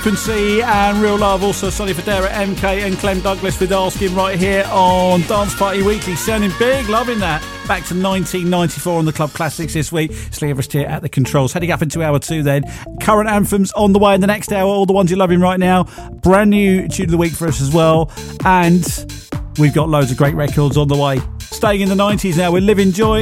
Frequency and Real Love, also Sonny Fodera, MK and Clem Douglas with Asking right here on Dance Party Weekly. Sounding big, loving that. Back to 1994 on the Club Classics this week. Slee Everest here at the controls. Heading up into hour 2 then. Current anthems on the way in the next hour, all the ones you're loving right now. Brand new tune of the week for us as well. And we've got loads of great records on the way. Staying in the 90s now with Living Joy.